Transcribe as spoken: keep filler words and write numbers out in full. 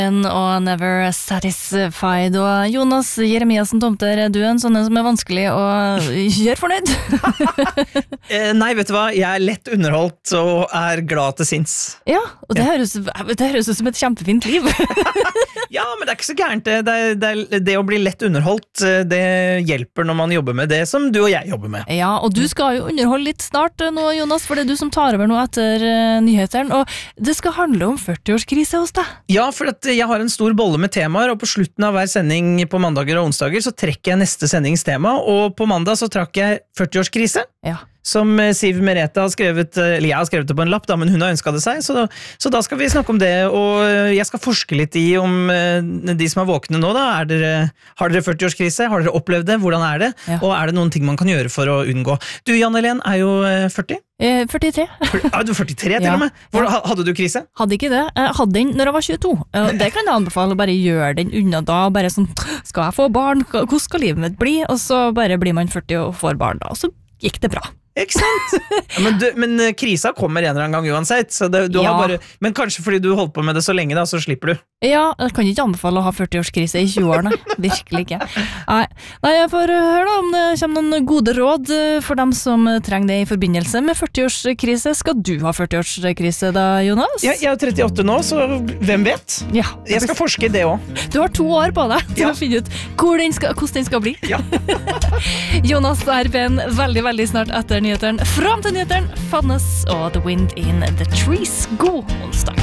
Og Never Satisfied. Og Jonas Jeremiassen Tomter, du en sånn som er vanskelig å gjøre fornøyd? eh, nei, vet du hva? Jeg er lett underholdt og er glad til sinns. Ja, og det høres, det høres ut som et kjempefint liv. Ja, men det er ikke så gærent. Det, det, det, det å bli lett underholdt, det hjelper når man jobber med det som du og jeg jobber med. Ja, og du skal jo underholde litt snart nå, Jonas, for det er du som tar over nå etter uh, nyheteren, og det skal handle om førti-årskrise hos deg. Ja, for at jeg har en stor bolle med temaer, og på slutten av hver sending på mandager og onsdager så trekker jeg neste sendings tema, og på mandag så trakk jeg førti-årskrise. Ja. Som Siv Merete har skrevet, eller jeg har skrevet det på en lapp, da, men hun har ønsket det seg, så da, så da skal vi snakke om det, og jeg skal forske litt i om de som er våkne nå, da, er dere, har dere førti-årskrise? Har dere opplevd det? Hvordan er det? Ja. Og er det noen ting man kan gjøre for å unngå? Du, Jan-Helen, er jo førti? Eh, førtitre. Er du førtitre til ja. og med? Hvor, hadde du krise? Hadde ikke det. Jeg hadde den når jeg var tjueto. Det kan jeg anbefale, å bare gjøre den unna da, bare sånn, skal jeg få barn? Hvordan skal livet mitt bli? Og så bare blir man førti og får barn da, og så gikk det bra. Ikke sant? Ja, men, du, men krisa kommer en eller annen gang uansett, så det, du ja. har bare, men kanskje fordi du holdt på med det så lenge da, så slipper du. Ja, jeg kan ikke anbefale å ha førti-årskrise i tjue år, nei. Virkelig ikke. Nei. nei, jeg får høre da om det kommer noen gode råd for dem som trenger det i forbindelse med førti-årskrise. Skal du ha førti-årskrise da, Jonas? Ja, jeg er trettiåtte nå, så hvem vet? Ja. Jeg skal forske i det også. Du har to år på deg til ja. å finne ut hvor den skal, hvordan den skal bli. Ja. Jonas er pen veldig, veldig snart etter nyheteren. Fram til nyheteren, Fadnes og The Wind in the Trees. God onsdag.